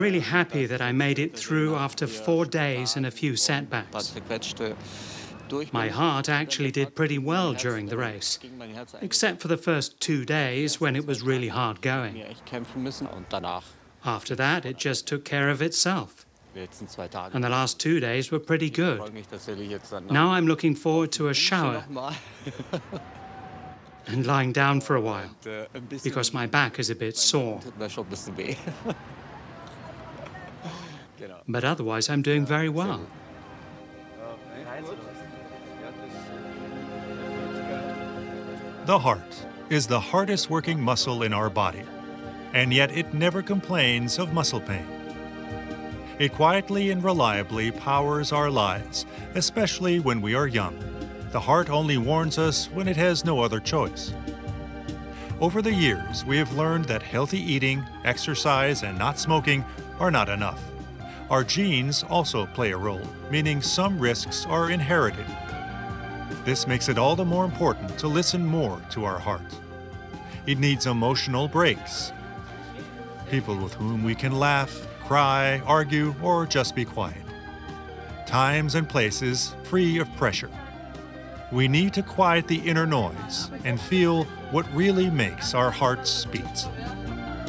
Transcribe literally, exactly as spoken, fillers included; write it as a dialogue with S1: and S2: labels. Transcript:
S1: Really happy that I made it through after four days and a few setbacks. My heart actually did pretty well during the race, except for the first two days when it was really hard going. After that, it just took care of itself. And the last two days were pretty good. Now I'm looking forward to a shower and lying down for a while, because my back is a bit sore. But otherwise, I'm doing very well.
S2: The heart is the hardest working muscle in our body, and yet it never complains of muscle pain. It quietly and reliably powers our lives, especially when we are young. The heart only warns us when it has no other choice. Over the years, we have learned that healthy eating, exercise, and not smoking are not enough. Our genes also play a role, meaning some risks are inherited. This makes it all the more important to listen more to our heart. It needs emotional breaks, people with whom we can laugh, cry, argue, or just be quiet. Times and places free of pressure. We need to quiet the inner noise and feel what really makes our hearts beat.